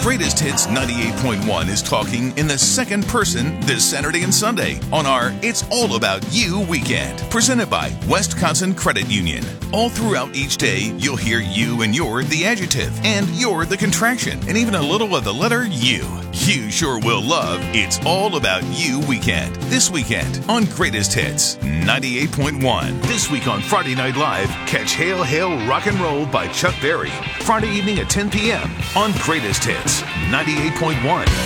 Greatest Hits 98.1 is talking in the second person this Saturday and Sunday on our It's All About You weekend, presented by Wisconsin Credit Union. All throughout each day, you'll hear you and you're the adjective, and you're the contraction, and even a little of the letter U. You sure will love It's All About You weekend this weekend on Greatest Hits 98.1. This week on Friday Night Live, catch Hail Hail Rock and Roll by Chuck Berry, Friday evening at 10 p.m. on Greatest Hits 98.1.